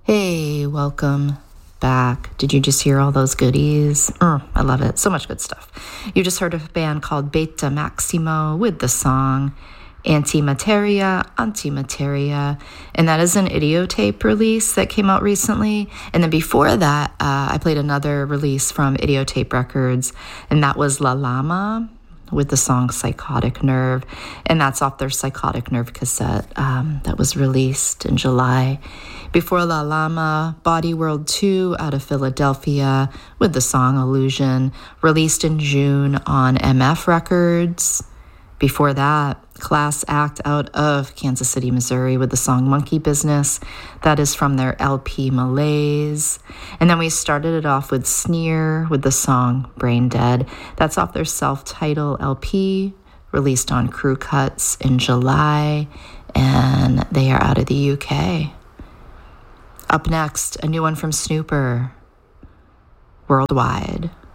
Hey, welcome back. Did you just hear all those goodies? I love it. So much good stuff. You just heard a band called Beta Maximo with the song Antimateria, Antimateria, and that is an Idiotape release that came out recently. And then before that, I played another release from Idiotape Records, and that was La Lama with the song Psychotic Nerve, and that's off their Psychotic Nerve cassette that was released in July. Before La Lama, Body World 2 out of Philadelphia with the song Illusion, released in June on MF Records. Before that, Class Act out of Kansas City, Missouri with the song Monkey Business. That is from their LP Malaise. And then we started it off with Sneer with the song Brain Dead. That's off their self-titled LP, released on Crew Cuts in July, and they are out of the UK. Up next, a new one from Snooper, Worldwide.